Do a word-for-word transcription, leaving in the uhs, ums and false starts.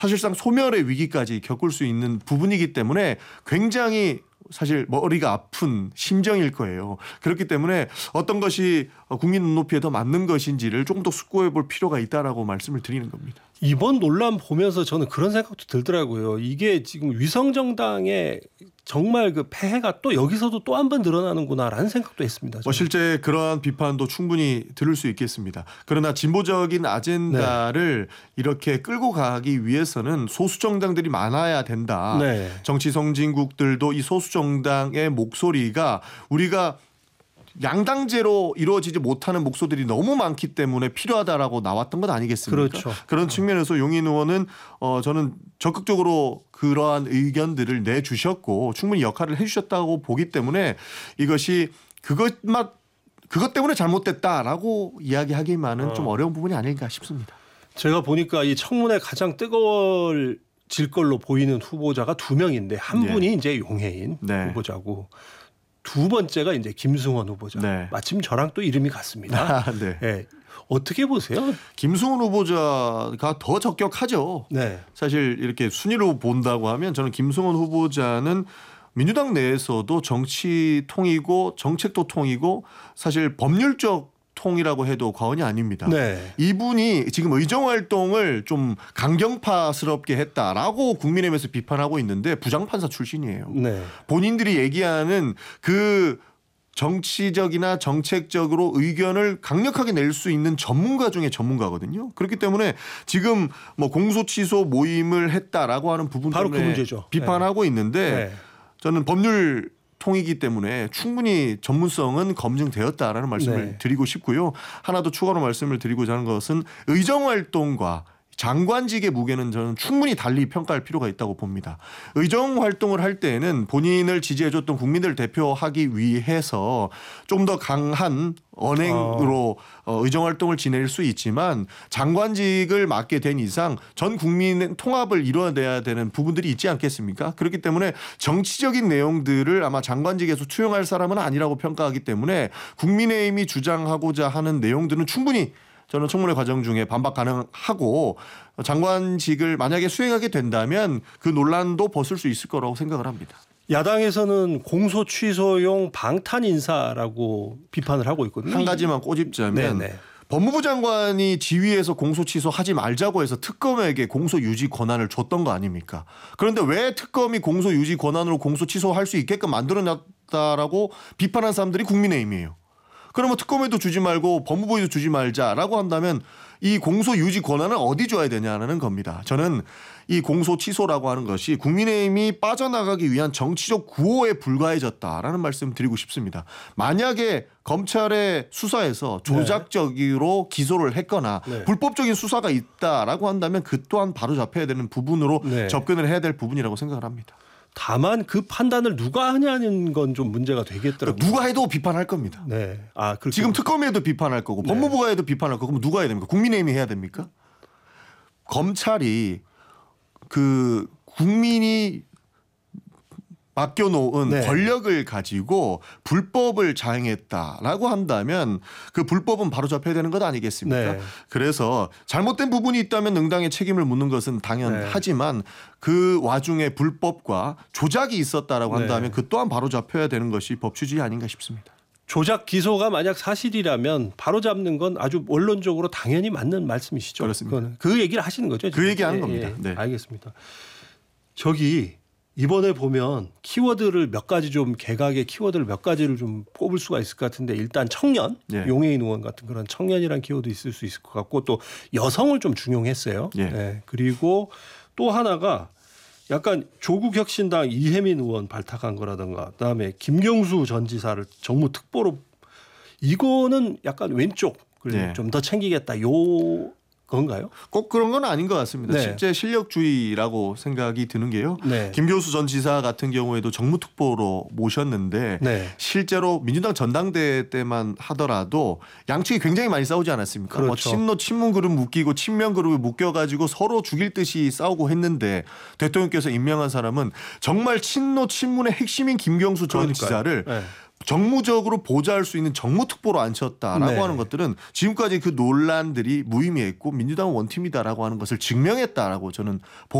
사실상 소멸의 위기까지 겪을 수 있는 부분이기 때문에 굉장히 사실 머리가 아픈 심정일 거예요. 그렇기 때문에 어떤 것이 국민 눈높이에 더 맞는 것인지를 조금 더 숙고해 볼 필요가 있다라고 말씀을 드리는 겁니다. 이번 논란 보면서 저는 그런 생각도 들더라고요. 이게 지금 위성정당의 정말 그 폐해가 또 여기서도 또 한 번 늘어나는구나라는 생각도 했습니다. 뭐 실제 그러한 비판도 충분히 들을 수 있겠습니다. 그러나 진보적인 아젠다를 네. 이렇게 끌고 가기 위해서는 소수 정당들이 많아야 된다. 네. 정치 선진국들도 이 소수 정당의 목소리가 우리가 양당제로 이루어지지 못하는 목소리들이 너무 많기 때문에 필요하다라고 나왔던 것 아니겠습니까? 그렇죠. 그런 측면에서 용인 의원은 어 저는 적극적으로 그러한 의견들을 내주셨고 충분히 역할을 해주셨다고 보기 때문에 이것이 그것만 그것 때문에 잘못됐다라고 이야기하기만은 어. 좀 어려운 부분이 아닐까 싶습니다. 제가 보니까 이 청문회 가장 뜨거워질 걸로 보이는 후보자가 두 명인데 한 네. 분이 이제 용해인 네. 후보자고. 두 번째가 이제 김승원 후보자. 네. 마침 저랑 또 이름이 같습니다. 아, 네. 네. 어떻게 보세요? 김승원 후보자가 더 적격하죠. 네. 사실 이렇게 순위로 본다고 하면 저는 김승원 후보자는 민주당 내에서도 정치 통이고 정책도 통이고 사실 법률적 통이라고 해도 과언이 아닙니다. 네. 이분이 지금 의정활동을 좀 강경파스럽게 했다라고 국민의힘에서 비판하고 있는데 부장판사 출신이에요. 네. 본인들이 얘기하는 그 정치적이나 정책적으로 의견을 강력하게 낼 수 있는 전문가 중에 전문가거든요. 그렇기 때문에 지금 뭐 공소취소 모임을 했다라고 하는 부분 바로 때문에 그 문제죠. 비판하고 네. 있는데 네. 저는 법률 통이기 때문에 충분히 전문성은 검증되었다라는 말씀을 네. 드리고 싶고요. 하나 더 추가로 말씀을 드리고자 하는 것은 의정활동과 장관직의 무게는 저는 충분히 달리 평가할 필요가 있다고 봅니다. 의정활동을 할 때에는 본인을 지지해줬던 국민들을 대표하기 위해서 좀 더 강한 언행으로 어. 의정활동을 지낼 수 있지만 장관직을 맡게 된 이상 전 국민의 통합을 이뤄내야 되는 부분들이 있지 않겠습니까? 그렇기 때문에 정치적인 내용들을 아마 장관직에서 투영할 사람은 아니라고 평가하기 때문에 국민의힘이 주장하고자 하는 내용들은 충분히 저는 청문회 과정 중에 반박 가능하고 장관직을 만약에 수행하게 된다면 그 논란도 벗을 수 있을 거라고 생각을 합니다. 야당에서는 공소 취소용 방탄 인사라고 비판을 하고 있거든요. 한 가지만 꼬집자면 네네. 법무부 장관이 지휘에서 공소 취소하지 말자고 해서 특검에게 공소 유지 권한을 줬던 거 아닙니까? 그런데 왜 특검이 공소 유지 권한으로 공소 취소할 수 있게끔 만들어놨다라고 비판한 사람들이 국민의힘이에요. 그러면 특검에도 주지 말고 법무부에도 주지 말자라고 한다면 이 공소 유지 권한을 어디 줘야 되냐는 겁니다. 저는 이 공소 취소라고 하는 것이 국민의힘이 빠져나가기 위한 정치적 구호에 불과해졌다라는 말씀 드리고 싶습니다. 만약에 검찰의 수사에서 조작적으로 네. 기소를 했거나 네. 불법적인 수사가 있다라고 한다면 그 또한 바로 잡혀야 되는 부분으로 네. 접근을 해야 될 부분이라고 생각을 합니다. 다만 그 판단을 누가 하냐는 건 좀 문제가 되겠더라고요. 그러니까 누가 해도 비판할 겁니다. 네. 아, 지금 특검이 해도 비판할 거고 네. 법무부가 해도 비판할 거고 그럼 누가 해야 됩니까? 국민의힘이 해야 됩니까? 검찰이 그 국민이 맡겨놓은 네. 권력을 가지고 불법을 자행했다라고 한다면 그 불법은 바로 잡혀야 되는 것 아니겠습니까? 네. 그래서 잘못된 부분이 있다면 응당의 책임을 묻는 것은 당연하지만 네. 그 와중에 불법과 조작이 있었다라고 한다면 네. 그 또한 바로 잡혀야 되는 것이 법치주의 아닌가 싶습니다. 조작 기소가 만약 사실이라면 바로 잡는 건 아주 원론적으로 당연히 맞는 말씀이시죠. 그렇습니다. 그 얘기를 하시는 거죠? 그 얘기하는 예, 겁니다. 예, 네. 알겠습니다. 저기 이번에 보면 키워드를 몇 가지 좀 개각의 키워드를 몇 가지를 좀 뽑을 수가 있을 것 같은데 일단 청년, 예. 용해인 의원 같은 그런 청년이란 키워드 있을 수 있을 것 같고 또 여성을 좀 중용했어요. 예. 네. 그리고 또 하나가 약간 조국혁신당 이혜민 의원 발탁한 거라든가 그다음에 김경수 전 지사를 정무 특보로 이거는 약간 왼쪽 예. 좀 더 챙기겠다 요 건가요? 꼭 그런 건 아닌 것 같습니다. 네. 실제 실력주의라고 생각이 드는 게요. 네. 김교수 전 지사 같은 경우에도 정무특보로 모셨는데 네. 실제로 민주당 전당대회 때만 하더라도 양측이 굉장히 많이 싸우지 않았습니까? 그렇죠. 뭐 친노 친문 그룹 묶이고 친명 그룹을 묶여가지고 서로 죽일 듯이 싸우고 했는데 대통령께서 임명한 사람은 정말 친노 친문의 핵심인 김경수 전 그러니까요. 지사를 네. 정무적으로 보좌할 수 있는 정무특보로 앉혔다라고 네. 하는 것들은 지금까지 그 논란들이 무의미했고 민주당은 원팀이다라고 하는 것을 증명했다라고 저는